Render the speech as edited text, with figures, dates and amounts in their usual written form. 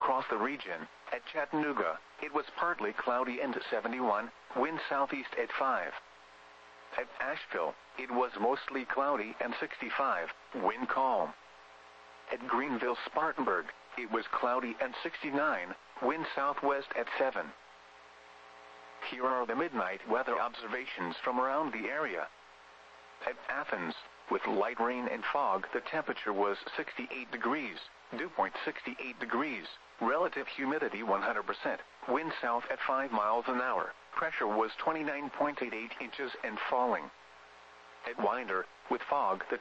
across the region. At Chattanooga, it was partly cloudy and 71, wind southeast at 5. At Asheville, it was mostly cloudy and 65, wind calm. At Greenville-Spartanburg, it was cloudy and 69, wind southwest at 7. Here are the midnight weather observations from around the area. At Athens, with light rain and fog, the temperature was 68 degrees, dew point 68 degrees, relative humidity 100%, wind south at 5 miles an hour, pressure was 29.88 inches and falling. At Winder, with fog, the